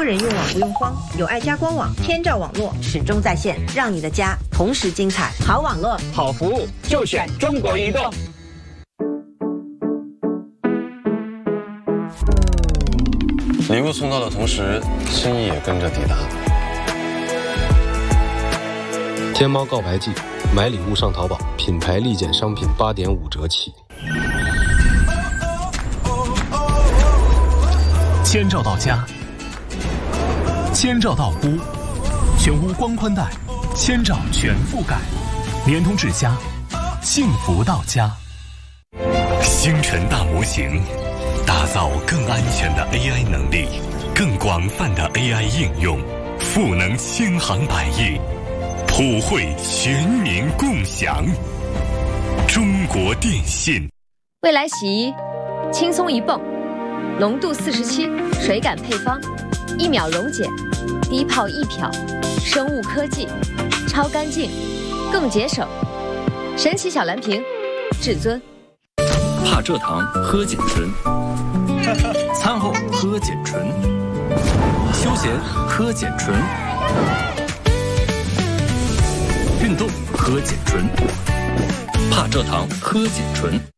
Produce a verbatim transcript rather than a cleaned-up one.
人用网不用慌，有爱家官网，天照网络始终在线，让你的家同时精彩。好网络， 好服务，就选中国移动。 礼物送到的同时，心意也跟着抵达。 天猫告白季，买礼物上淘宝，品牌立减商品八点五折起。 千兆到家，千兆到屋，全屋光宽带，千兆全覆盖，联通至家，幸福到家。 星辰大模型，打造更安全的 A I 能力，更广泛的 A I 应用，赋能千行百业，普惠全民共享。中国电信。 未来洗衣，轻松一泵。浓度四十七，水感配方，一秒溶解，低泡一漂，生物科技，超干净，更节省。神奇小蓝瓶，至尊。 怕蔗糖喝碱醇，餐后喝碱醇，休闲喝碱醇，运动喝碱醇，怕蔗糖喝碱醇。